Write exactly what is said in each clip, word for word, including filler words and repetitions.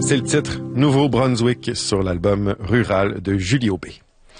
C'est le titre Nouveau-Brunswick sur l'album Rural de Julie Aubé.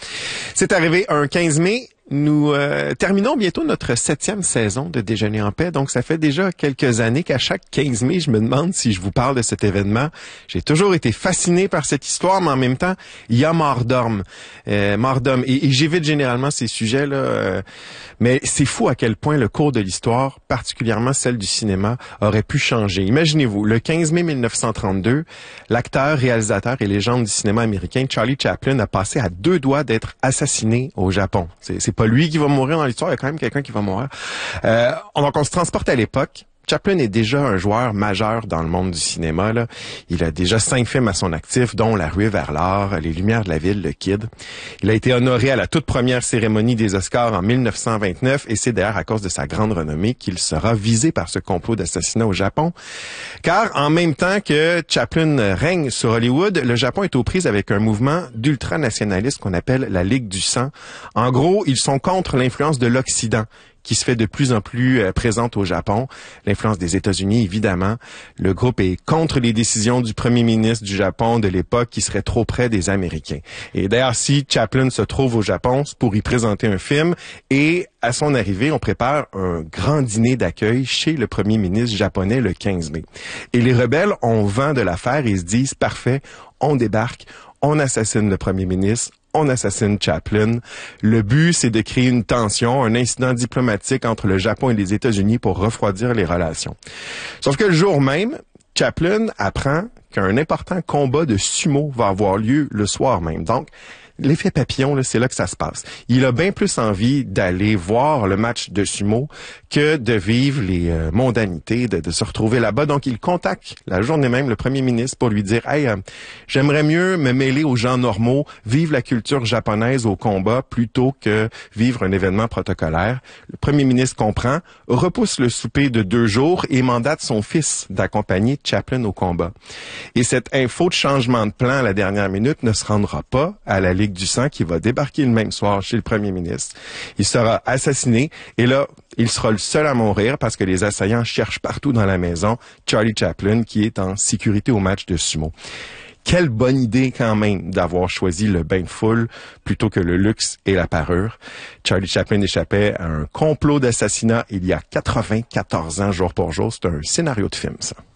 C'est arrivé un quinze mai. Nous euh, terminons bientôt notre septième saison de Déjeuner en paix. Donc, ça fait déjà quelques années qu'à chaque quinze mai, je me demande si je vous parle de cet événement. J'ai toujours été fasciné par cette histoire, mais en même temps, il y a mort d'homme. Euh, mort d'homme. Et, et j'évite généralement ces sujets-là. Euh, mais c'est fou à quel point le cours de l'histoire, particulièrement celle du cinéma, aurait pu changer. Imaginez-vous, le quinze mai mille neuf cent trente-deux, l'acteur, réalisateur et légende du cinéma américain Charlie Chaplin a passé à deux doigts d'être assassiné au Japon. C'est, c'est pas lui qui va mourir dans l'histoire, il y a quand même quelqu'un qui va mourir. Euh, donc on se transporte à l'époque. Chaplin est déjà un joueur majeur dans le monde du cinéma, là. Il a déjà cinq films à son actif, dont La ruée vers l'or, Les lumières de la ville, Le Kid. Il a été honoré à la toute première cérémonie des Oscars en mille neuf cent vingt-neuf et c'est d'ailleurs à cause de sa grande renommée qu'il sera visé par ce complot d'assassinat au Japon. Car en même temps que Chaplin règne sur Hollywood, le Japon est aux prises avec un mouvement d'ultranationalistes qu'on appelle la Ligue du sang. En gros, ils sont contre l'influence de l'Occident, qui se fait de plus en plus euh, présente au Japon. L'influence des États-Unis, évidemment. Le groupe est contre les décisions du premier ministre du Japon de l'époque qui serait trop près des Américains. Et d'ailleurs, si Chaplin se trouve au Japon, c'est pour y présenter un film. Et à son arrivée, on prépare un grand dîner d'accueil chez le premier ministre japonais le quinze mai. Et les rebelles ont vent de l'affaire et se disent, parfait, on débarque, on assassine le premier ministre, on assassine Chaplin. Le but, c'est de créer une tension, un incident diplomatique entre le Japon et les États-Unis pour refroidir les relations. Sauf que le jour même, Chaplin apprend qu'un important combat de sumo va avoir lieu le soir même. Donc, l'effet papillon, là, c'est là que ça se passe. Il a bien plus envie d'aller voir le match de sumo que de vivre les euh, mondanités, de, de se retrouver là-bas. Donc, il contacte la journée même le premier ministre pour lui dire « Hey, euh, j'aimerais mieux me mêler aux gens normaux, vivre la culture japonaise au combat plutôt que vivre un événement protocolaire. » Le premier ministre comprend, repousse le souper de deux jours et mandate son fils d'accompagner Chaplin au combat. Et cette info de changement de plan à la dernière minute ne se rendra pas à la Ligue du sang qui va débarquer le même soir chez le premier ministre. Il sera assassiné et là, il sera le seul à mourir parce que les assaillants cherchent partout dans la maison Charlie Chaplin qui est en sécurité au match de sumo. Quelle bonne idée quand même d'avoir choisi le bain de foule plutôt que le luxe et la parure. Charlie Chaplin échappait à un complot d'assassinat il y a quatre-vingt-quatorze ans jour pour jour. C'est un scénario de film, ça.